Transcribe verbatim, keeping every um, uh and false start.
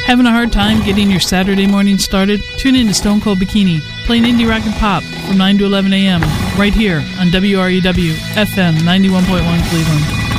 Having a hard time getting your Saturday morning started? Tune in to Stone Cold Bikini, playing indie rock and pop from nine to eleven a.m. right here on W R E W F M ninety-one point one Cleveland.